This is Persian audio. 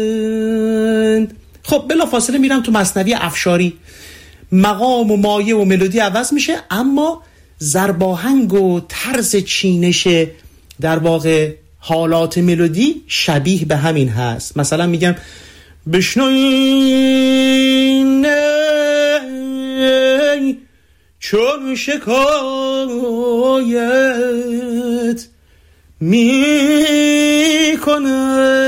خب بلا فاصله میرم تو مثنوی افشاری، مقام و مایه و ملودی عوض میشه، اما ضرباهنگ و طرز چینش در واقع حالات ملودی شبیه به همین هست. مثلا میگم بشنوین چون شکایت میکنه